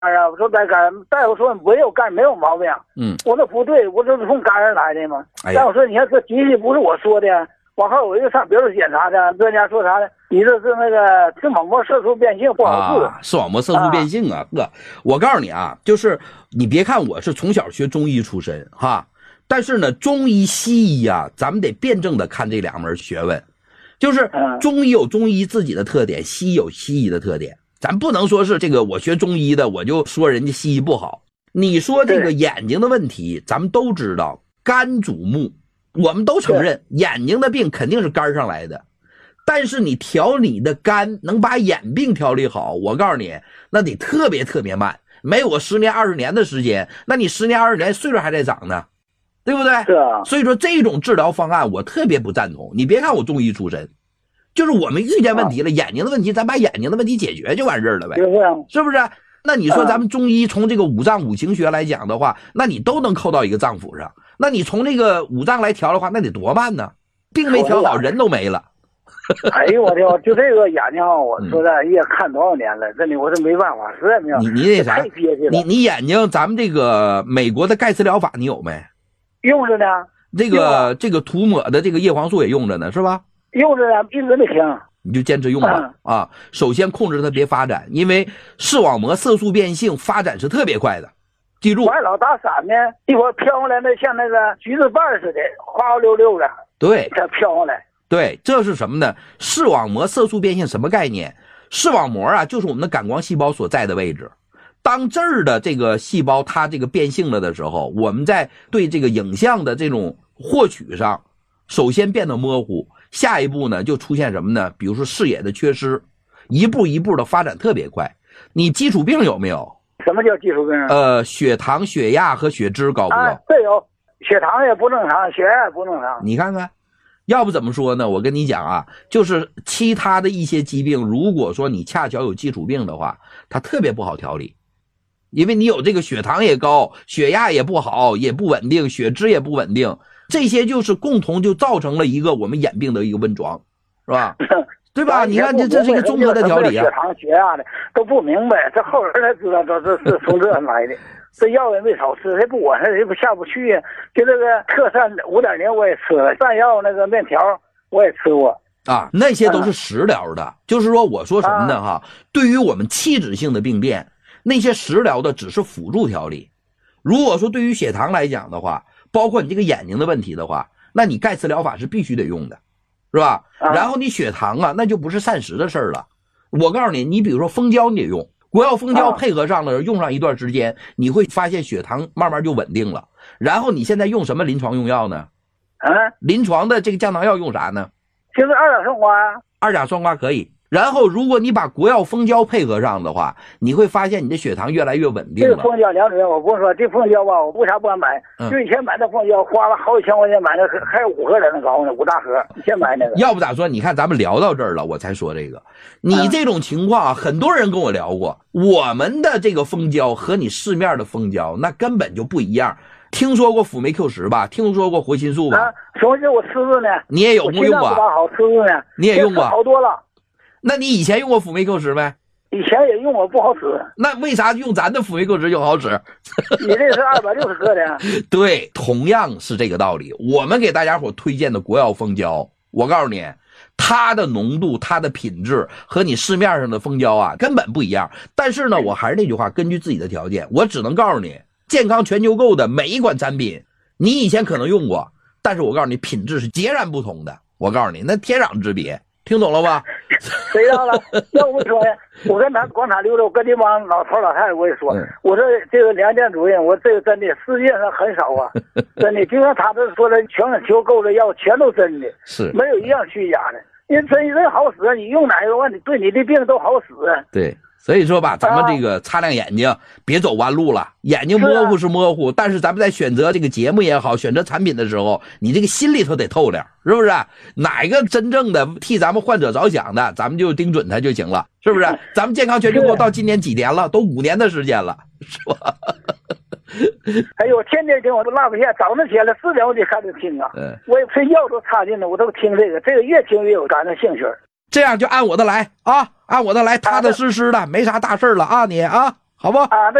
啊，我说带肝，大夫说没有肝没有毛病。我说不对，我这是从肝上来的嘛。大夫说你看这机器不是我说的，往后我又上别处检查的，专家说啥呢？你这是那个视网膜色素变性不好治。 视网膜色素变性啊，哥，我告诉你啊，就是你别看我是从小学中医出身哈，但是呢，中医西医啊，咱们得辩证的看这两门学问。就是中医有中医自己的特点，西医有西医的特点。咱不能说是这个我学中医的我就说人家西医不好。你说这个眼睛的问题，咱们都知道肝主目，我们都承认眼睛的病肯定是肝上来的。但是你调你的肝能把眼病调理好，我告诉你那得特别特别慢，没有个10年20年的时间，那你10年20年岁数还在长呢，对不对？ 是啊。 所以说这种治疗方案我特别不赞同。你别看我中医出身，就是我们遇见问题了，眼睛的问题咱把眼睛的问题解决就完事儿了呗，是不是？那你说咱们中医从这个五脏五行学来讲的话，那你都能扣到一个脏腑上，那你从这个五脏来调的话，那得多慢呢？病没调好人都没了。 哎呦我天，就这个眼睛我说的也看多少年了，真的我是没办法，实在没有。 你那啥，你眼睛咱们这个美国的盖茨疗法你有没？ 用着呢。 这个涂抹的这个叶黄素也用着呢，是吧？ 用着呢，一直没停。 你就坚持用吧啊！首先控制它别发展，因为视网膜色素变性发展是特别快的，记住。 我还老打闪呢，一会儿飘过来那像那个橘子瓣似的，花花溜溜的。 对， 它飘过来。 对，这是什么呢？视网膜色素变性什么概念？视网膜啊，就是我们的感光细胞所在的位置。当这儿的这个细胞它这个变性了的时候，我们在对这个影像的这种获取上，首先变得模糊。下一步呢，就出现什么呢？比如说视野的缺失，一步一步的发展特别快。你基础病有没有？ 什么叫基础病？ 血糖、血压和血脂高不高？ 对，有。血糖也不正常，血压也不正常。 你看看，要不怎么说呢？我跟你讲啊，就是其他的一些疾病，如果说你恰巧有基础病的话，它特别不好调理，因为你有这个血糖也高，血压也不好，也不稳定，血脂也不稳定。这些就是共同就造成了一个我们眼病的一个温床，是吧？对吧？你看这是一个综合的调理啊。 血糖、血压的都不明白，这后人才知道这是从这来的。这药也没少吃，谁不管谁不下不去呀？就这个特善5.0我也吃了，蘸药那个面条我也吃过啊，那些都是食疗的。就是说，我说什么呢？哈，对于我们器质性的病变，那些食疗的只是辅助调理。如果说对于血糖来讲的话，包括你这个眼睛的问题的话，那你盖茨疗法是必须得用的，是吧？然后你血糖啊，那就不是膳食的事儿了。我告诉你，你比如说蜂胶你得用，国药蜂胶配合上了，用上一段时间，你会发现血糖慢慢就稳定了。然后你现在用什么临床用药呢？临床的这个降糖药用啥呢？ 就是二甲双胍。 二甲双胍可以。然后如果你把国药蜂胶配合上的话，你会发现你的血糖越来越稳定了。 这个蜂胶2种，我不说这蜂胶吧，我为啥不敢买？就以前买的蜂胶花了好几千块钱买的，还有5盒在那高呢，5大盒，以前买那个。 要不咋说？你看咱们聊到这儿了，我才说这个。你这种情况啊，很多人跟我聊过，我们的这个蜂胶和你市面的蜂胶那根本就不一样。听说过辅酶 Q10吧？听说过活心素吧？ 活心素我吃着呢。 你也有用过？ 好吃着呢。 你也用过？ 好多了。 那你以前用过辅酶 Q10没？ 以前也用过，不好使。 那为啥用咱的辅酶 Q10 就好使？ 你这是260克的。 对，同样是这个道理。我们给大家伙推荐的国药蜂胶，我告诉你，它的浓度、它的品质和你市面上的蜂胶啊根本不一样。但是呢，我还是那句话，根据自己的条件，我只能告诉你，健康全球购的每一款产品，你以前可能用过，但是我告诉你，品质是截然不同的。我告诉你，那天壤之别。听懂了吧？ 谁知道了？要不说呀，我跟咱广场溜达，我跟这帮老头老太太我也说，我说这个梁建主任，我这个真的世界上很少啊，真的，就像他这说的，全球购的药全都真的， 是没有一样虚假的，因为真好使，你用哪个问题对你的病都好使。 对。所以说吧，咱们这个擦亮眼睛，别走弯路了。眼睛模糊是模糊，但是咱们在选择这个节目也好，选择产品的时候，你这个心里头得透亮，是不是？哪个真正的替咱们患者着想的，咱们就盯准它就行了，是不是？咱们健康全球购到今年几年了？都5年的时间了，是吧？ 哎呦，天天听我都落不下，早上起来4点我就开始听啊，我也睡觉都插进了，我都听这个越听越有感的兴趣。 这样就按我的来啊，按我的来，踏踏实实的，没啥大事了啊，你啊。 好不？ 啊。